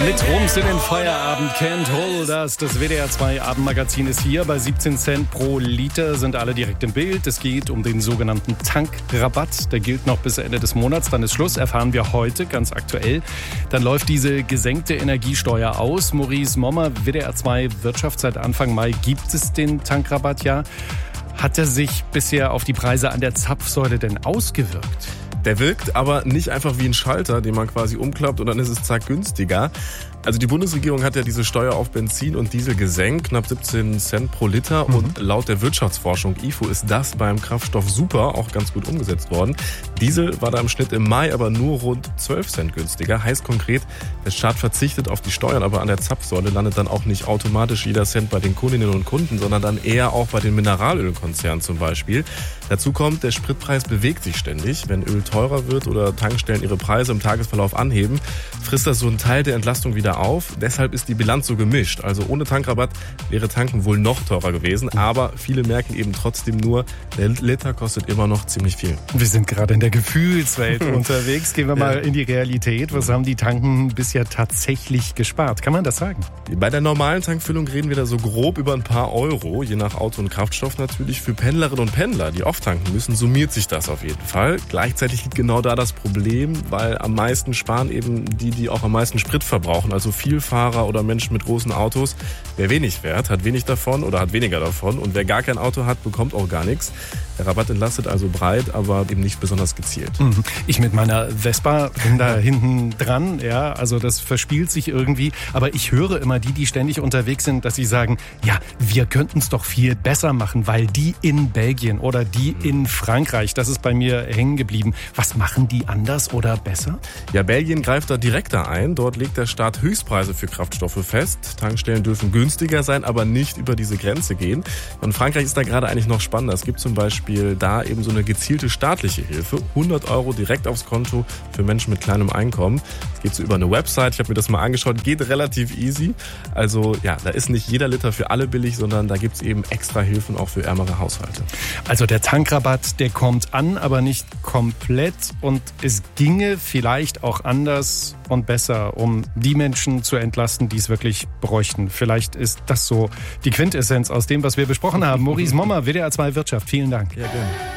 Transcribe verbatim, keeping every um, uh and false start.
Mit Rums in den Feierabend, Can't Hold Us. Das W D R zwei Abendmagazin ist hier. Bei siebzehn Cent pro Liter sind alle direkt im Bild. Es geht um den sogenannten Tankrabatt. Der gilt noch bis Ende des Monats. Dann ist Schluss, erfahren wir heute, ganz aktuell. Dann läuft diese gesenkte Energiesteuer aus. Maurice Mommer, W D R zwei Wirtschaft. Seit Anfang Mai gibt es den Tankrabatt ja. Hat er sich bisher auf die Preise an der Zapfsäule denn ausgewirkt? Der wirkt aber nicht einfach wie ein Schalter, den man quasi umklappt und dann ist es zack günstiger. Also die Bundesregierung hat ja diese Steuer auf Benzin und Diesel gesenkt, knapp siebzehn Cent pro Liter. Mhm. Und laut der Wirtschaftsforschung I F O ist das beim Kraftstoff super, auch ganz gut umgesetzt worden. Diesel war da im Schnitt im Mai aber nur rund zwölf Cent günstiger. Heißt konkret, der Staat verzichtet auf die Steuern, aber an der Zapfsäule landet dann auch nicht automatisch jeder Cent bei den Kundinnen und Kunden, sondern dann eher auch bei den Mineralölkonzernen zum Beispiel. Dazu kommt, der Spritpreis bewegt sich ständig. Wenn Öl teurer wird oder Tankstellen ihre Preise im Tagesverlauf anheben, frisst das so einen Teil der Entlastung wieder auf. Deshalb ist die Bilanz so gemischt. Also ohne Tankrabatt wäre Tanken wohl noch teurer gewesen. Aber viele merken eben trotzdem nur, der Liter kostet immer noch ziemlich viel. Wir sind gerade in der Gefühlswelt unterwegs. Gehen wir mal ja. in die Realität. Was haben die Tanken bisher tatsächlich gespart? Kann man das sagen? Bei der normalen Tankfüllung reden wir da so grob über ein paar Euro. Je nach Auto und Kraftstoff natürlich. Für Pendlerinnen und Pendler, die oft tanken müssen, summiert sich das auf jeden Fall. Gleichzeitig liegt genau da das Problem, weil am meisten sparen eben die, die auch am meisten Sprit verbrauchen. Also Vielfahrer oder Menschen mit großen Autos. Wer wenig fährt, hat wenig davon oder hat weniger davon. Und wer gar kein Auto hat, bekommt auch gar nichts. Der Rabatt entlastet also breit, aber eben nicht besonders gezielt. Ich mit meiner Vespa bin da hinten dran. Ja, also das verspielt sich irgendwie. Aber ich höre immer die, die ständig unterwegs sind, dass sie sagen, ja, wir könnten es doch viel besser machen, weil die in Belgien oder die in Frankreich, das ist bei mir hängen geblieben. Was machen die anders oder besser? Ja, Belgien greift da direkter ein. Dort legt der Staat Höchstpreise für Kraftstoffe fest. Tankstellen dürfen günstiger sein, aber nicht über diese Grenze gehen. Und Frankreich ist da gerade eigentlich noch spannender. Es gibt zum Beispiel da eben so eine gezielte staatliche Hilfe. hundert Euro direkt aufs Konto für Menschen mit kleinem Einkommen. Das geht so über eine Website. Ich habe mir das mal angeschaut. Geht relativ easy. Also ja, da ist nicht jeder Liter für alle billig, sondern da gibt es eben extra Hilfen auch für ärmere Haushalte. Also der Tankrabatt, der kommt an, aber nicht komplett. Und es ginge vielleicht auch anders und besser, um die Menschen zu entlasten, die es wirklich bräuchten. Vielleicht ist das so die Quintessenz aus dem, was wir besprochen haben. Maurice Mommer, W D R zwei Wirtschaft. Vielen Dank. Ja, gerne.